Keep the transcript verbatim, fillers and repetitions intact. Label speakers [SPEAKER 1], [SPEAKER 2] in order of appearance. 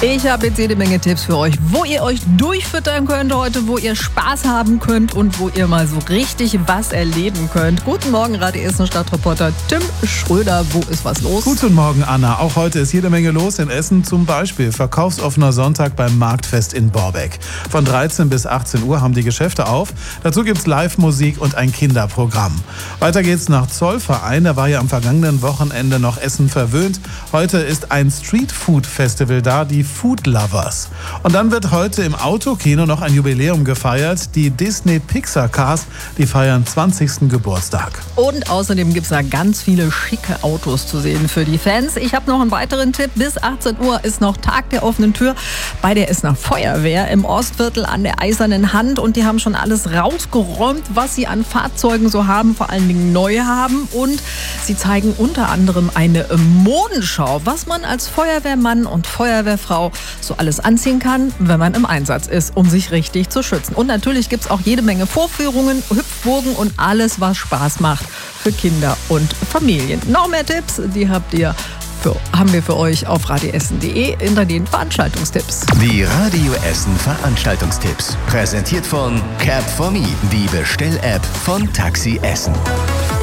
[SPEAKER 1] Ich habe jetzt jede Menge Tipps für euch, wo ihr euch durchfüttern könnt heute, wo ihr Spaß haben könnt und wo ihr mal so richtig was erleben könnt. Guten Morgen, Radio Essen Stadtreporter Tim Schröder. Wo ist was los?
[SPEAKER 2] Guten Morgen, Anna. Auch heute ist jede Menge los in Essen. Zum Beispiel verkaufsoffener Sonntag beim Marktfest in Borbeck. Von dreizehn bis achtzehn Uhr haben die Geschäfte auf. Dazu gibt's Live-Musik und ein Kinderprogramm. Weiter geht's nach Zollverein. Da war ja am vergangenen Wochenende noch Essen verwöhnt. Heute ist ein Street-Food-Festival da, die Food Lovers. Und dann wird heute im Autokino noch ein Jubiläum gefeiert. Die Disney-Pixar-Cars, die feiern zwanzigsten Geburtstag.
[SPEAKER 1] Und außerdem gibt es da ganz viele schicke Autos zu sehen für die Fans. Ich habe noch einen weiteren Tipp. Bis achtzehn Uhr ist noch Tag der offenen Tür bei der Essener Feuerwehr im Ostviertel an der Eisernen Hand. Und die haben schon alles rausgeräumt, was sie an Fahrzeugen so haben, vor allen Dingen neu haben. Und sie zeigen unter anderem eine Modenschau, was man als Feuerwehrmann und Feuerwehrfrau so alles anziehen kann, wenn man im Einsatz ist, um sich richtig zu schützen. Und natürlich gibt es auch jede Menge Vorführungen, Hüpfburgen und alles, was Spaß macht für Kinder und Familien. Noch mehr Tipps, die habt ihr für, haben wir für euch auf radioessen punkt de unter den Veranstaltungstipps.
[SPEAKER 3] Die Radio Essen Veranstaltungstipps, präsentiert von Cap for Me, die Bestell-App von Taxi Essen.